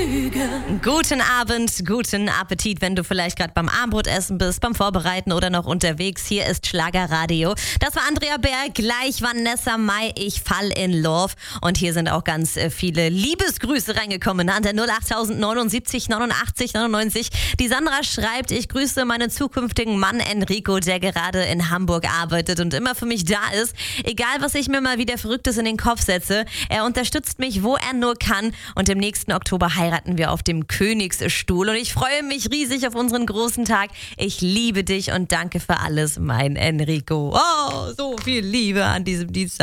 Lüge. Guten Abend, guten Appetit, wenn du vielleicht gerade beim Abendbrotessen bist, beim Vorbereiten oder noch unterwegs. Hier ist Schlagerradio. Das war Andrea Berg, gleich Vanessa Mai, ich fall in love. Und hier sind auch ganz viele Liebesgrüße reingekommen an der 08000 79 89 99. Die Sandra schreibt, ich grüße meinen zukünftigen Mann Enrico, der gerade in Hamburg arbeitet und immer für mich da ist. Egal, was ich mir mal wieder Verrücktes in den Kopf setze, er unterstützt mich, wo er nur kann. Und im nächsten Oktober heiraten wir auf dem Königsstuhl. Und ich freue mich riesig auf unseren großen Tag. Ich liebe dich und danke für alles, mein Enrico. Oh, so viel Liebe an diesem Dienstag.